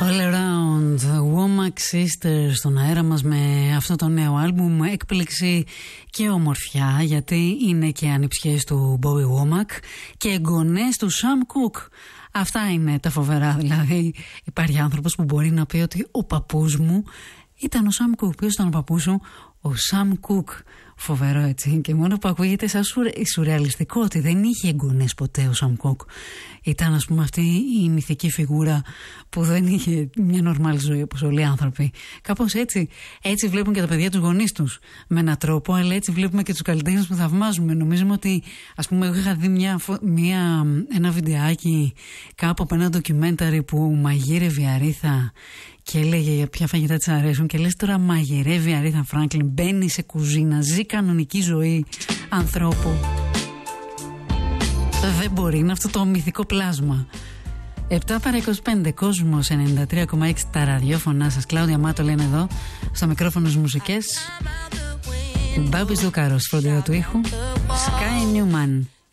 All Around, Womack Sisters στον αέρα μας με αυτό το νέο άλμπουμ. Έκπληξη και ομορφιά, γιατί είναι και ανιψιές του Bobby Womack και εγγονές του Sam Cooke. Αυτά είναι τα φοβερά, δηλαδή υπάρχει άνθρωπος που μπορεί να πει ότι ο παππούς μου ήταν ο Sam Cooke. Ποιος ήταν ο παππούς σου? Ο Sam Cooke. Φοβερό, έτσι, και μόνο που ακούγεται σαν σουρεαλιστικό ότι δεν είχε εγγονές ποτέ ο Sam Cooke. Ήταν, ας πούμε, αυτή η μυθική φιγούρα που δεν είχε μια νορμάλ ζωή όπως όλοι οι άνθρωποι. Κάπως έτσι βλέπουν και τα παιδιά τους γονείς τους με έναν τρόπο, αλλά έτσι βλέπουμε και τους καλλιτέχνες που θαυμάζουμε. Νομίζουμε ότι, ας πούμε, εγώ είχα δει ένα βιντεάκι κάπου από ένα ντοκιμένταρι που μαγείρευε η Αρίθα και έλεγε για ποια φαγητά της αρέσουν, και λες τώρα μαγειρεύει η Αρίθα Φράγκλιν, μπαίνει σε κουζίνα, ζει κανονική ζωή ανθρώπου. Δεν μπορεί, είναι αυτό το μυθικό πλάσμα. 7 παρά 25, Κόσμος 93,6 τα ραδιόφωνά σας. Κλάουδια Μάτο λένε εδώ, στο μικρόφωνο στις μουσικές. Μπάμπης Δουκάρος, φροντίδα του ήχου. Sky Newman.